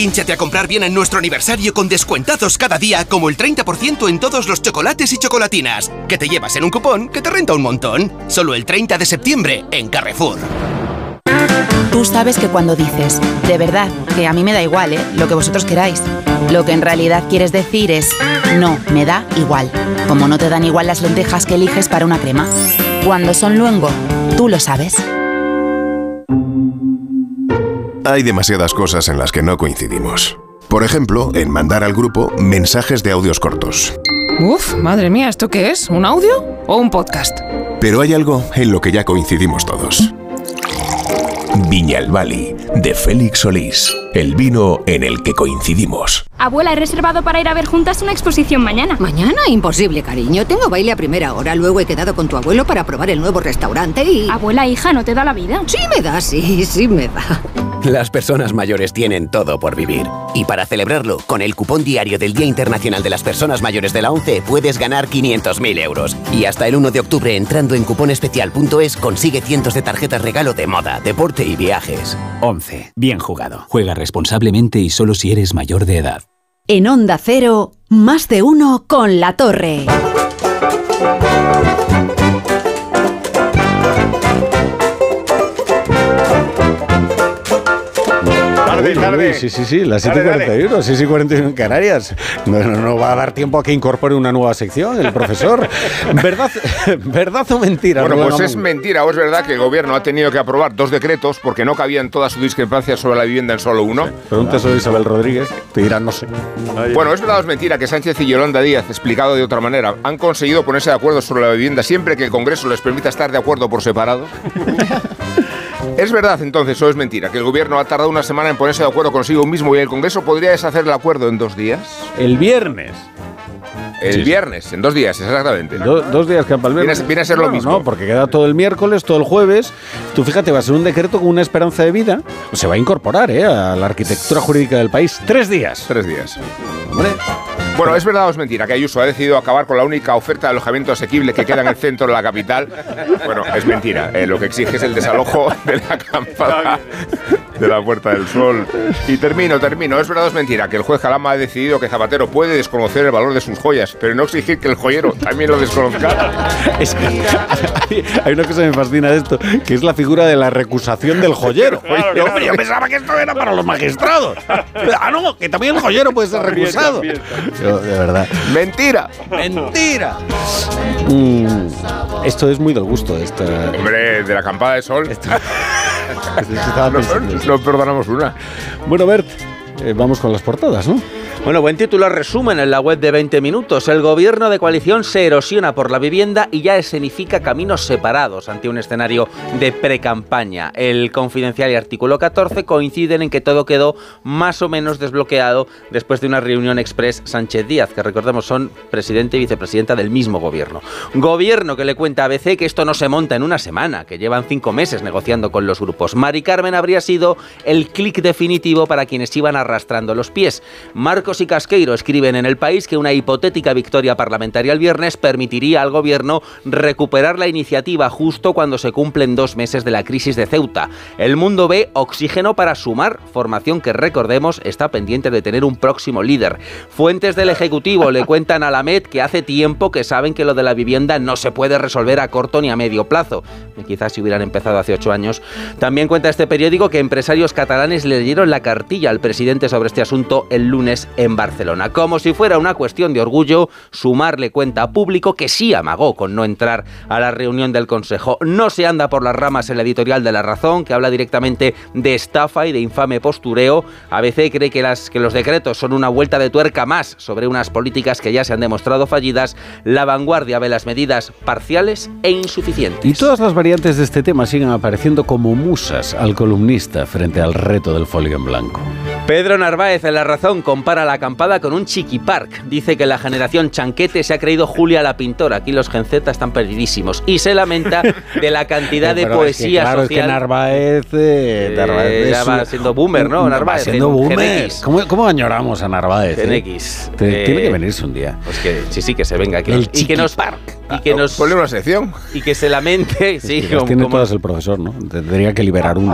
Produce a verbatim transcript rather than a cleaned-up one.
Hínchate a comprar bien en nuestro aniversario con descuentazos cada día, como el treinta por ciento en todos los chocolates y chocolatinas, que te llevas en un cupón que te renta un montón. Solo el treinta de septiembre en Carrefour. Tú sabes que cuando dices, de verdad, que a mí me da igual, ¿eh?, lo que vosotros queráis, lo que en realidad quieres decir es, no, me da igual. Como no te dan igual las lentejas que eliges para una crema. Cuando son luengo, tú lo sabes. Hay demasiadas cosas en las que no coincidimos. Por ejemplo, en mandar al grupo mensajes de audios cortos. Uf, madre mía, ¿esto qué es? ¿Un audio o un podcast? Pero hay algo en lo que ya coincidimos todos. Viñalbali, de Félix Solís. El vino en el que coincidimos. Abuela, he reservado para ir a ver juntas una exposición mañana. ¿Mañana? Imposible, cariño. Tengo baile a primera hora. Luego he quedado con tu abuelo para probar el nuevo restaurante y... Abuela, hija, ¿no te da la vida? Sí me da, sí, sí me da. Las personas mayores tienen todo por vivir. Y para celebrarlo, con el cupón diario del Día Internacional de las Personas Mayores de la ONCE puedes ganar quinientos mil euros. Y hasta el uno de octubre, entrando en cuponespecial punto es, consigue cientos de tarjetas regalo de moda, deporte y viajes. ONCE. Bien jugado. Juega responsablemente y solo si eres mayor de edad. En Onda Cero, más de uno con La Torre. Tarde, tarde. Sí, sí, sí, las siete y cuarenta y uno, seis y cuarenta y uno en Canarias. No, no, no va a dar tiempo a que incorpore una nueva sección el profesor. ¿Verdad, ¿verdad o mentira? Bueno, Rubén pues Amón? es mentira o es verdad que el gobierno ha tenido que aprobar dos decretos porque no cabían todas sus discrepancias sobre la vivienda en solo uno. Sí. Pregúntaselo a Isabel Rodríguez, te dirán no sé. Ay, bueno, es verdad o es mentira que Sánchez y Yolanda Díaz, explicado de otra manera, han conseguido ponerse de acuerdo sobre la vivienda siempre que el Congreso les permita estar de acuerdo por separado. ¿Es verdad entonces o es mentira que el gobierno ha tardado una semana en ponerse de acuerdo consigo mismo y el Congreso podría deshacer el acuerdo en dos días? El viernes. El sí, viernes, en dos días, exactamente. Do, dos días que para el viernes. Viene, viene a ser no, lo mismo. No, porque queda todo el miércoles, todo el jueves. Tú fíjate, va a ser un decreto con una esperanza de vida. Se va a incorporar ¿eh? a la arquitectura jurídica del país. Tres días. Tres días. Hombre. Bueno, ¿es verdad o es mentira que Ayuso ha decidido acabar con la única oferta de alojamiento asequible que queda en el centro de la capital? Bueno, es mentira. Eh, lo que exige es el desalojo de la acampada de la Puerta del Sol. Y termino, termino. ¿Es verdad o es mentira que el juez Jalama ha decidido que Zapatero puede desconocer el valor de sus joyas, pero no exigir que el joyero también lo desconozca? Es que hay, hay una cosa que me fascina de esto, que es la figura de la recusación del joyero. Claro, Oye, hombre, yo pensaba que esto era para los magistrados. Ah, no, que también el joyero puede ser recusado. También, también. Yo, de verdad. ¡Mentira! ¡Mentira! Mm, esto es muy del gusto. Esta... Hombre, de la acampada de sol. Esto... no, no perdonamos una. Bueno, Bert, eh, vamos con las portadas, ¿no? Bueno, buen titular resumen en la web de veinte minutos. El gobierno de coalición se erosiona por la vivienda y ya escenifica caminos separados ante un escenario de precampaña. El Confidencial y Artículo catorce coinciden en que todo quedó más o menos desbloqueado después de una reunión express Sánchez-Díaz, que recordemos son presidente y vicepresidenta del mismo gobierno. Gobierno que le cuenta a A B C que esto no se monta en una semana, que llevan cinco meses negociando con los grupos. Mari Carmen habría sido el clic definitivo para quienes iban arrastrando los pies. Marcos y Casqueiro escriben en El País que una hipotética victoria parlamentaria el viernes permitiría al gobierno recuperar la iniciativa justo cuando se cumplen dos meses de la crisis de Ceuta. El Mundo ve oxígeno para Sumar, formación que recordemos está pendiente de tener un próximo líder. Fuentes del Ejecutivo le cuentan a la M E D que hace tiempo que saben que lo de la vivienda no se puede resolver a corto ni a medio plazo. Y quizás si hubieran empezado hace ocho años. También cuenta este periódico que empresarios catalanes le dieron la cartilla al presidente sobre este asunto el lunes en Barcelona. Como si fuera una cuestión de orgullo, Sumar le cuenta a Público que sí amagó con no entrar a la reunión del Consejo. No se anda por las ramas en la editorial de La Razón, que habla directamente de estafa y de infame postureo. A B C cree que, las, que los decretos son una vuelta de tuerca más sobre unas políticas que ya se han demostrado fallidas. La Vanguardia ve las medidas parciales e insuficientes. Y todas las variantes de este tema siguen apareciendo como musas al columnista frente al reto del folio en blanco. Pedro Narváez en La Razón compara la acampada con un chiquipark. Dice que la generación chanquete se ha creído Julia la pintora. Aquí los genzetas están perdidísimos. Y se lamenta de la cantidad de poesía es que, claro, social. Es que Narváez, eh, Narváez ya va siendo boomer, ¿no? Narváez. Va siendo boomer. ¿Cómo, ¿Cómo añoramos a Narváez? Gen X. Eh? Eh, Tiene que venirse un día. Pues que sí, sí, que se venga. Que el nos, y que nos park. Y que nos ponle una sección. Y que se lamente. Sí, es que las como, tiene como, todas el profesor, ¿no? Tendría que liberar una.